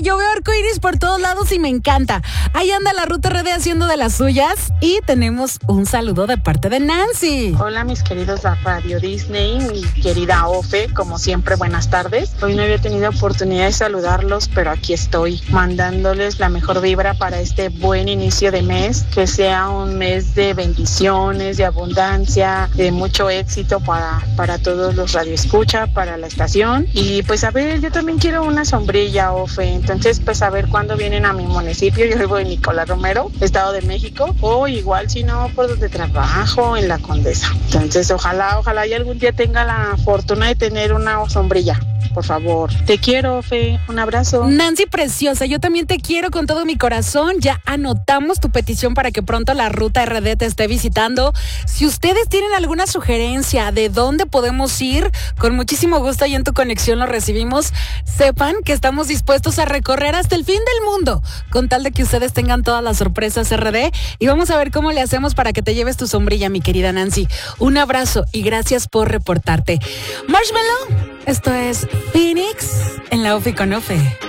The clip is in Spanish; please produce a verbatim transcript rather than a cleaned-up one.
yo veo arcoíris por todos lados y me encanta. Ahí anda la Ruta R D haciendo de las suyas y tenemos un saludo de parte de Nancy. Hola mis queridos de Radio Disney, mi querida Ofe, como siempre buenas tardes. Hoy no había tenido oportunidad de saludarlos, pero aquí estoy mandándoles la mejor vibra para este buen inicio de mes, que sea un mes de bendiciones, de abundancia, de mucho éxito para, para todos los radioescucha, para la estación. Y pues a ver, yo también quiero una sombrilla, Ofe, entonces pues a ver cuándo vienen a mi municipio. Yo vivo en Nicolás Romero, Estado de México, o igual si no por donde trabajo, en la Condesa. Entonces ojalá, ojalá y algún día tenga la fortuna de tener una sombrilla. Por favor, te quiero, Fe, un abrazo. Nancy preciosa, yo también te quiero con todo mi corazón. Ya anotamos tu petición para que pronto la Ruta R D te esté visitando. Si ustedes tienen alguna sugerencia de dónde podemos ir, con muchísimo gusto y en tu conexión lo recibimos. Sepan que estamos dispuestos a recorrer hasta el fin del mundo, con tal de que ustedes tengan todas las sorpresas R D, y vamos a ver cómo le hacemos para que te lleves tu sombrilla, mi querida Nancy. Un abrazo y gracias por reportarte. Marshmallow, esto es Phoenix en la Ofi con Ofe.